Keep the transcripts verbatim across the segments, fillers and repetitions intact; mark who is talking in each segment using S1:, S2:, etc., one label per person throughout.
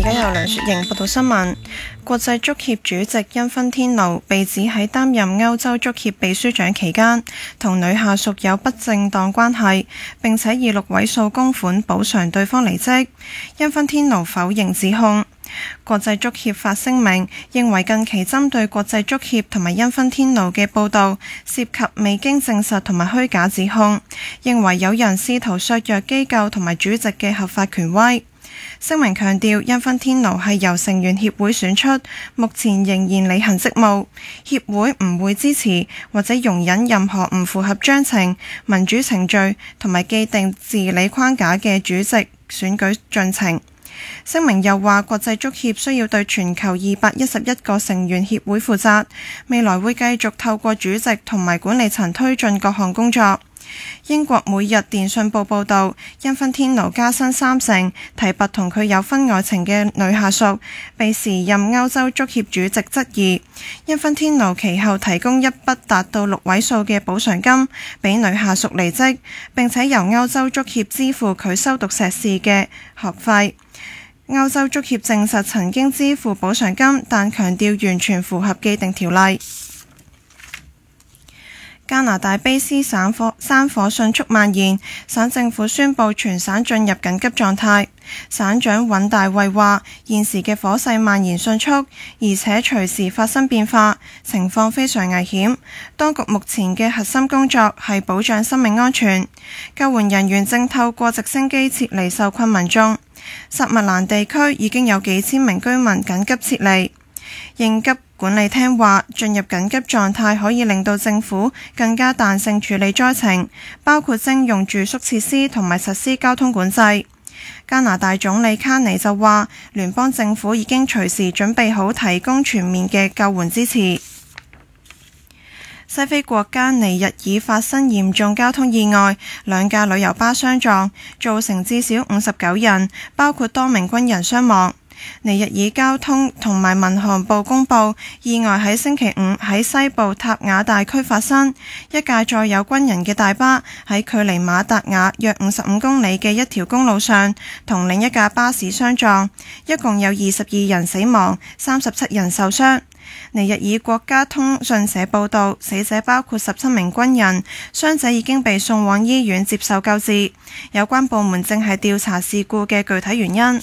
S1: 家由梁雪瑩報道新聞。國際足協主席因芬天奴被指喺擔任歐洲足協秘書長期間，同女下屬有不正當關係，並且以六位數公款補償對方離職。因芬天奴否認指控。國際足協發聲明，認為近期針對國際足協同埋因芬天奴嘅報導涉及未經證實同埋虛假指控，認為有人試圖削弱機構同埋主席嘅合法權威。聲明強調，因芬天奴係由成員協會選出，目前仍然履行職務，協會唔會支持或者容忍任何唔符合章程、民主程序同埋既定治理框架嘅主席選舉進程。聲明又話，國際足協需要對全球二百一十一個成員協會負責，未來會繼續透過主席同埋管理層推進各項工作。英國每日電訊報報導，因芬天奴加薪三成，提拔同佢有婚外情嘅女下屬，被時任歐洲足協主席質疑。因芬天奴其後提供一筆達到六位數嘅補償金俾女下屬離職，並且由歐洲足協支付佢修讀碩士嘅學費。歐洲足協證實曾經支付補償金，但強調完全符合既定條例。加拿大卑斯省火山火迅速蔓延，省政府宣布全省進入緊急狀態。省長尹大衛話：現時嘅火勢蔓延迅速，而且隨時發生變化，情況非常危險。當局目前嘅核心工作係保障生命安全，救援人員正透過直升機撤離受困民眾。薩密蘭地區已經有幾千名居民緊急撤離。應急管理廳話，進入緊急狀態可以令到政府更加彈性處理災情，包括徵用住宿設施同埋實施交通管制。加拿大總理卡尼就話，聯邦政府已經隨時準備好提供全面嘅救援支持。西非國家尼日爾發生嚴重交通意外，兩架旅遊巴相撞，造成至少五十九人，包括多名軍人傷亡。尼日爾交通同埋民航部公佈，意外喺星期五喺西部塔雅大區發生，一架載有軍人嘅大巴喺距離馬達雅約五十五公里嘅一條公路上，同另一架巴士相撞，一共有二十二人死亡，三十七人受傷。尼日爾國家通訊社報導，死者包括十七名軍人，傷者已經被送往醫院接受救治，有關部門正係調查事故嘅具體原因。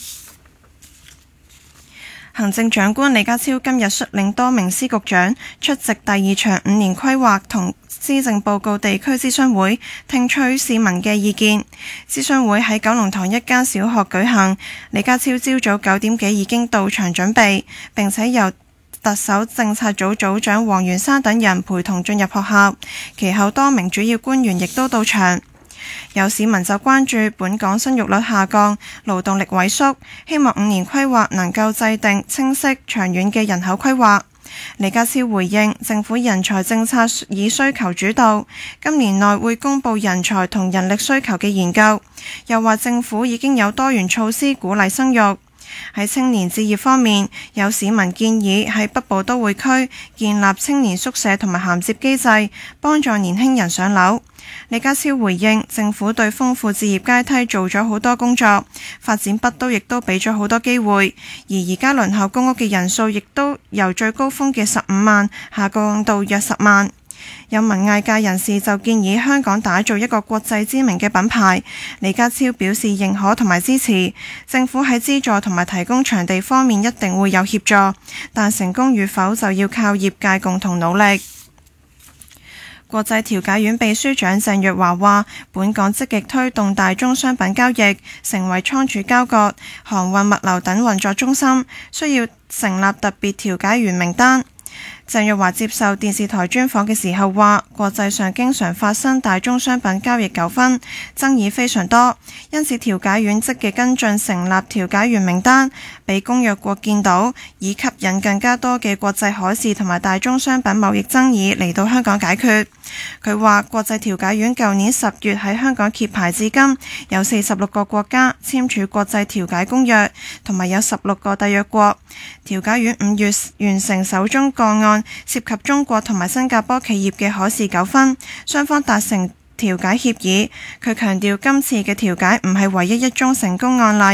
S1: 行政長官李家超今日率領多名司局長出席第二場五年規劃同施政報告地區諮詢會，聽取市民嘅意見。諮詢會喺九龍塘一間小學舉行，李家超朝早九點幾已經到場準備，並且由特首政策組組長黃元山等人陪同進入學校，其後多名主要官員亦都到場。有市民就關注本港生育率下降、勞動力萎縮，希望五年規劃能夠制定清晰長遠嘅人口規劃。李家超回應，政府人才政策以需求主導，今年內會公布人才同人力需求嘅研究。又話政府已經有多元措施鼓勵生育。喺青年置業方面，有市民建議喺北部都會區建立青年宿舍同埋銜接機制，幫助年輕人上樓。李家超回應，政府對豐富置業階梯做咗好多工作，發展北都亦都俾咗好多機會，而而家輪候公屋嘅人數亦都由最高峰嘅十五萬下降到約十萬。有文藝界人士就建議香港打造一個國際知名嘅品牌，李家超表示認可同埋支持，政府喺資助同埋提供場地方面一定會有協助，但成功與否就要靠業界共同努力。國際調解院秘書長鄭若驊話，本港積極推動大宗商品交易，成為倉儲交割、航運物流等運作中心，需要成立特別調解員名單。鄭若驊接受電視台專訪嘅時候話，國際上經常發生大宗商品交易糾紛，爭議非常多，因此調解院積極跟進成立調解員名單，俾公約國見到，以吸引更加多嘅國際海事同埋大宗商品貿易爭議嚟到香港解決。佢話國際調解院舊年十月喺香港揭牌至今，有四十六個國家簽署國際調解公約，同埋有十六個締約國。調解院五月完成首宗個案，涉及中國同埋新加坡企業嘅海事糾紛，雙方達成調解協議。佢強調今次嘅調解唔係唯一一宗成功案例。